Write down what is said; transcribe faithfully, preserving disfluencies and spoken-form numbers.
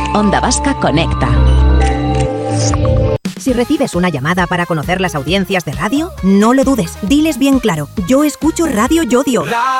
Onda Vasca conecta. Si recibes una llamada para conocer las audiencias de radio, no lo dudes. Diles bien claro: yo escucho Radio Yodio.